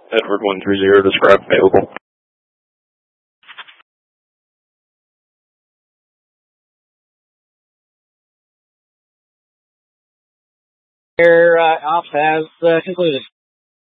Edward 130, describe available. Air ops has concluded.